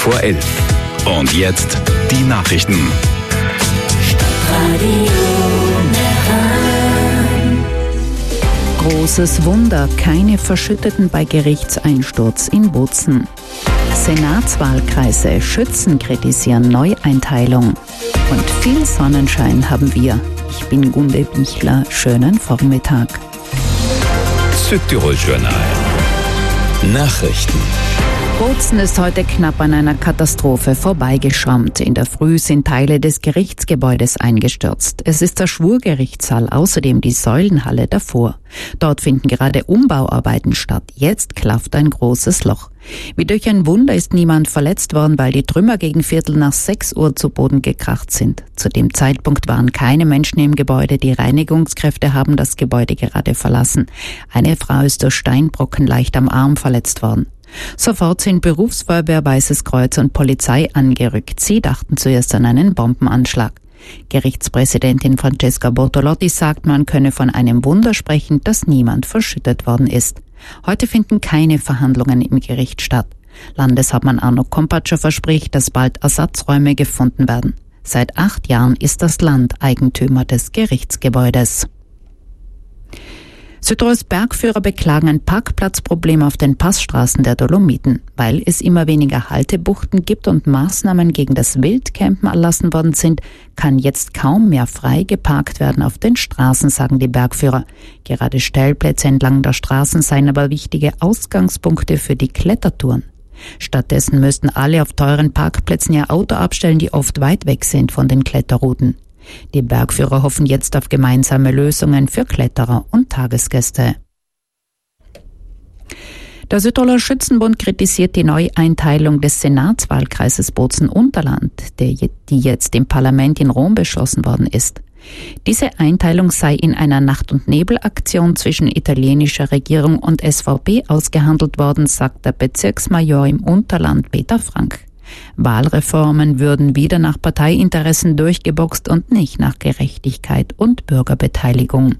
11:15. Und jetzt die Nachrichten. Großes Wunder, keine Verschütteten bei Gerichtseinsturz in Bozen. Senatswahlkreise, Schützen kritisieren Neueinteilung. Und viel Sonnenschein haben wir. Ich bin Gunde Bichler, schönen Vormittag. Südtirol Journal. Nachrichten. Bozen ist heute knapp an einer Katastrophe vorbeigeschrammt. In der Früh sind Teile des Gerichtsgebäudes eingestürzt. Es ist der Schwurgerichtssaal, außerdem die Säulenhalle davor. Dort finden gerade Umbauarbeiten statt. Jetzt klafft ein großes Loch. Wie durch ein Wunder ist niemand verletzt worden, weil die Trümmer gegen 5:45 Uhr zu Boden gekracht sind. Zu dem Zeitpunkt waren keine Menschen im Gebäude. Die Reinigungskräfte haben das Gebäude gerade verlassen. Eine Frau ist durch Steinbrocken leicht am Arm verletzt worden. Sofort sind Berufsfeuerwehr, Weißes Kreuz und Polizei angerückt. Sie dachten zuerst an einen Bombenanschlag. Gerichtspräsidentin Francesca Bortolotti sagt, man könne von einem Wunder sprechen, dass niemand verschüttet worden ist. Heute finden keine Verhandlungen im Gericht statt. Landeshauptmann Arno Kompatscher verspricht, dass bald Ersatzräume gefunden werden. Seit 8 Jahren ist das Land Eigentümer des Gerichtsgebäudes. Südtirols Bergführer beklagen ein Parkplatzproblem auf den Passstraßen der Dolomiten. Weil es immer weniger Haltebuchten gibt und Maßnahmen gegen das Wildcampen erlassen worden sind, kann jetzt kaum mehr frei geparkt werden auf den Straßen, sagen die Bergführer. Gerade Stellplätze entlang der Straßen seien aber wichtige Ausgangspunkte für die Klettertouren. Stattdessen müssten alle auf teuren Parkplätzen ihr Auto abstellen, die oft weit weg sind von den Kletterrouten. Die Bergführer hoffen jetzt auf gemeinsame Lösungen für Kletterer und Tagesgäste. Der Südtiroler Schützenbund kritisiert die Neueinteilung des Senatswahlkreises Bozen-Unterland, die jetzt im Parlament in Rom beschlossen worden ist. Diese Einteilung sei in einer Nacht- und Nebelaktion zwischen italienischer Regierung und SVP ausgehandelt worden, sagt der Bezirksmajor im Unterland Peter Frank. Wahlreformen würden wieder nach Parteiinteressen durchgeboxt und nicht nach Gerechtigkeit und Bürgerbeteiligung.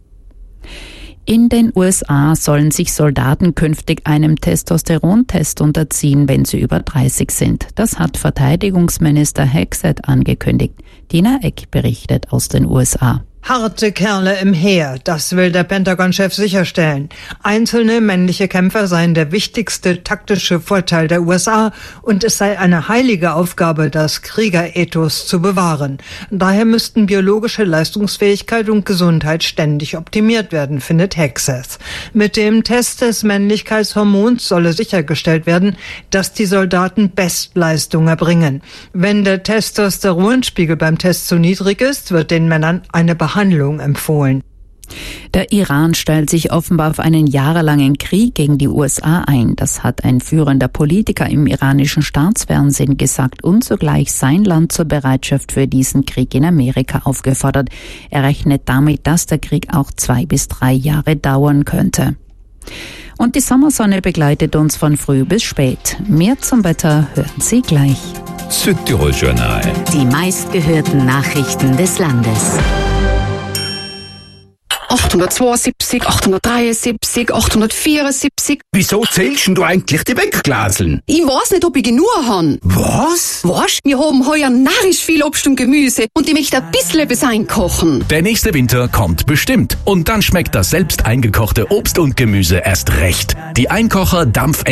In den USA sollen sich Soldaten künftig einem Testosterontest unterziehen, wenn sie über 30 sind. Das hat Verteidigungsminister Hegseth angekündigt. Dina Eck berichtet aus den USA. Harte Kerle im Heer, das will der Pentagon-Chef sicherstellen. Einzelne männliche Kämpfer seien der wichtigste taktische Vorteil der USA und es sei eine heilige Aufgabe, das Kriegerethos zu bewahren. Daher müssten biologische Leistungsfähigkeit und Gesundheit ständig optimiert werden, findet Hegseth. Mit dem Test des Männlichkeitshormons solle sichergestellt werden, dass die Soldaten Bestleistung erbringen. Wenn der Testosteronspiegel beim Test zu niedrig ist, wird den Männern eine Behandlung empfohlen. Der Iran stellt sich offenbar auf einen jahrelangen Krieg gegen die USA ein. Das hat ein führender Politiker im iranischen Staatsfernsehen gesagt und zugleich sein Land zur Bereitschaft für diesen Krieg in Amerika aufgefordert. Er rechnet damit, dass der Krieg auch 2 bis 3 Jahre dauern könnte. Und die Sommersonne begleitet uns von früh bis spät. Mehr zum Wetter hören Sie gleich. Südtirol Journal. Die meistgehörten Nachrichten des Landes. 872, 873, 874. Wieso zählst du eigentlich die Wegglaseln? Ich weiß nicht, ob ich genug han. Was? Weißt, wir haben heuer narrisch viel Obst und Gemüse und ich möchte ein bisschen etwas einkochen. Der nächste Winter kommt bestimmt. Und dann schmeckt das selbst eingekochte Obst und Gemüse erst recht. Die Einkocher Dampf